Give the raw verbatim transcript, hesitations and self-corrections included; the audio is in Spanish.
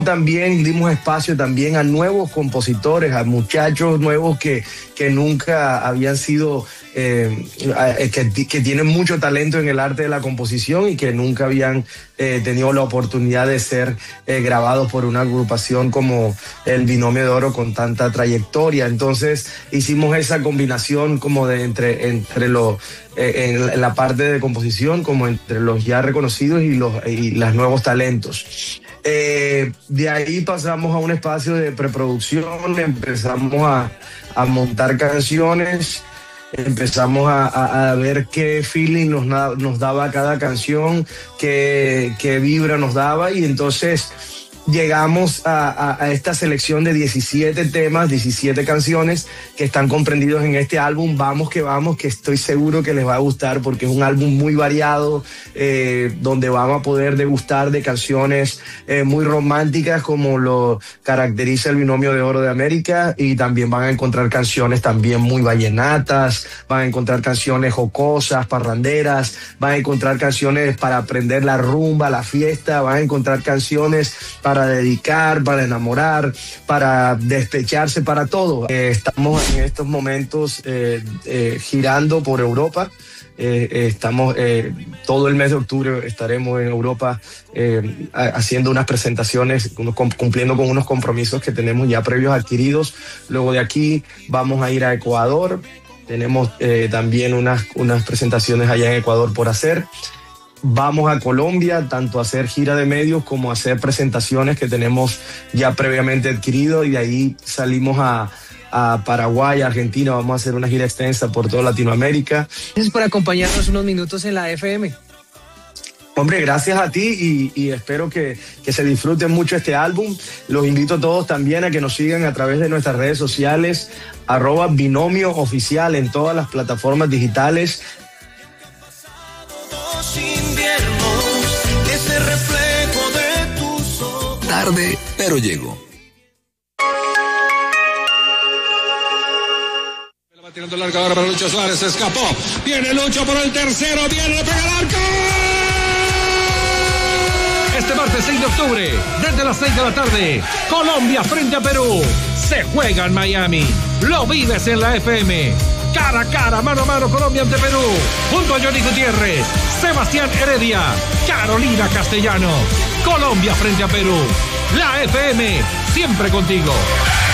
también dimos espacio también a nuevos compositores, a muchachos nuevos que, que nunca habían sido, eh, que, que tienen mucho talento en el arte de la composición y que nunca habían eh, tenido la oportunidad de ser eh, grabados por una agrupación como el Binomio de Oro con tanta trayectoria. Entonces hicimos esa combinación como de entre, entre los, eh, en la parte de composición, como entre los ya reconocidos y los, y los nuevos talentos. Eh, de ahí pasamos a un espacio de preproducción, empezamos a, a montar canciones, empezamos a, a, a ver qué feeling nos, nos daba cada canción, qué, qué vibra nos daba, y entonces llegamos a, a, a esta selección de diecisiete temas, diecisiete canciones que están comprendidos en este álbum Vamos que Vamos, que estoy seguro que les va a gustar porque es un álbum muy variado, eh, donde van a poder degustar de canciones eh, muy románticas como lo caracteriza el Binomio de Oro de América, y también van a encontrar canciones también muy vallenatas, van a encontrar canciones jocosas, parranderas, van a encontrar canciones para aprender la rumba, la fiesta, van a encontrar canciones para para dedicar, para enamorar, para despecharse, para todo. Eh, estamos en estos momentos eh, eh, girando por Europa. Eh, eh, estamos eh, todo el mes de octubre estaremos en Europa eh, haciendo unas presentaciones, cumpliendo con unos compromisos que tenemos ya previos adquiridos. Luego de aquí vamos a ir a Ecuador. Tenemos eh, también unas, unas presentaciones allá en Ecuador por hacer. Vamos a Colombia, tanto a hacer gira de medios como a hacer presentaciones que tenemos ya previamente adquirido, y de ahí salimos a, a Paraguay, Argentina. Vamos a hacer una gira extensa por toda Latinoamérica. Gracias por acompañarnos unos minutos en la F M. Hombre, gracias a ti, y, y espero que, que se disfruten mucho este álbum. Los invito a todos también a que nos sigan a través de nuestras redes sociales, arroba Binomio Oficial en todas las plataformas digitales. Ese reflejo de tus ojos. Tarde, pero llegó. La va tirando larga ahora para Lucho Suárez, se escapó. Viene Lucho por el tercero, viene, le pega el arco. Este martes seis de octubre, desde las seis de la tarde, Colombia frente a Perú. Se juega en Miami. Lo vives en la F M. Cara a cara, mano a mano, Colombia ante Perú. Junto a Johnny Gutiérrez, Sebastián Heredia, Carolina Castellano. Colombia frente a Perú. La F M, siempre contigo.